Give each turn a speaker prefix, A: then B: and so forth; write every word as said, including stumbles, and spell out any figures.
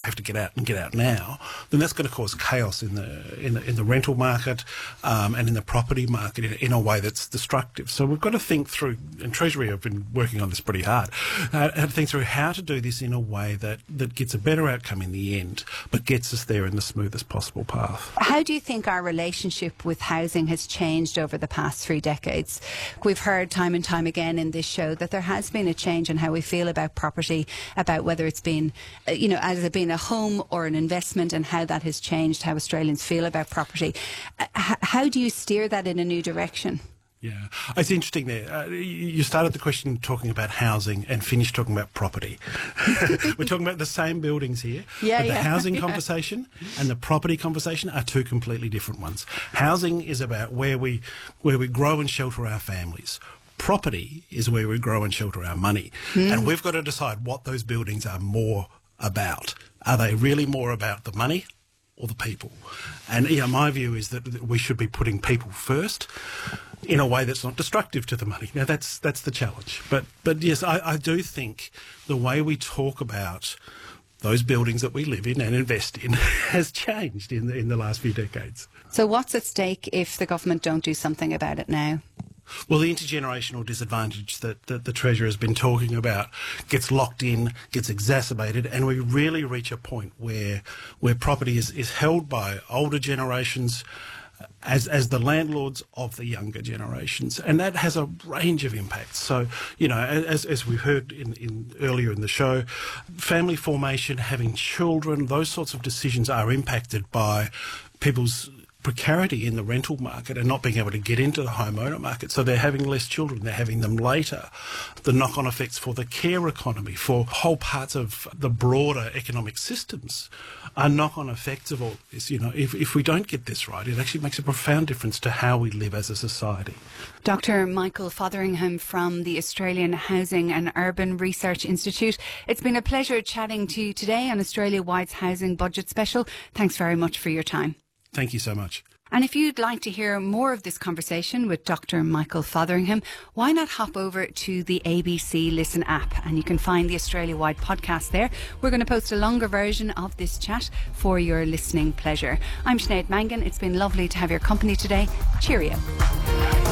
A: have to get out and get out now, then that's going to cause chaos in the in the, in the rental market um, and in the property market in, in a way that's destructive. So we've got to think through, and Treasury have been working on this pretty hard, uh, how to think through how to do this in a way that, that gets a better outcome in the end, but gets us there in the smoothest possible path.
B: How do you think our relationship with housing has changed over the past three decades? We've heard time and time again in this show that there has been a change in how we feel about property, about whether it's been, uh, you know, has it been a home or an investment, and how that has changed how Australians feel about property. Uh, h- how do you steer that in a new direction?
A: Yeah, it's interesting there. Uh, you started the question talking about housing and finished talking about property. We're talking about the same buildings here,
B: yeah,
A: but the
B: yeah,
A: housing
B: yeah.
A: conversation and the property conversation are two completely different ones. Housing is about where we where we grow and shelter our families. Property is where we grow and shelter our money. Mm. And we've got to decide what those buildings are more about. Are they really more about the money or the people? And yeah, my view is that, that we should be putting people first in a way that's not destructive to the money. Now, that's that's the challenge. But but yes, I, I do think the way we talk about those buildings that we live in and invest in has changed in the, in the last few decades.
B: So what's at stake if the government don't do something about it now?
A: Well, the intergenerational disadvantage that, that the Treasurer has been talking about gets locked in, gets exacerbated, and we really reach a point where where property is, is held by older generations as as the landlords of the younger generations, and that has a range of impacts. So, you know, as as we heard in, in earlier in the show, family formation, having children, those sorts of decisions are impacted by people's precarity in the rental market and not being able to get into the homeowner market. So they're having less children, they're having them later. The knock-on effects for the care economy, for whole parts of the broader economic systems are knock-on effects of all this. You know, if, if we don't get this right, it actually makes a profound difference to how we live as a society.
B: Doctor Michael Fotheringham from the Australian Housing and Urban Research Institute. It's been a pleasure chatting to you today on Australia-Wide's Housing Budget Special. Thanks very much for your time.
A: Thank you so much.
B: And if you'd like to hear more of this conversation with Doctor Michael Fotheringham, why not hop over to the A B C Listen app, and you can find the Australia-wide podcast there. We're going to post a longer version of this chat for your listening pleasure. I'm Sinead Mangan. It's been lovely to have your company today. Cheerio.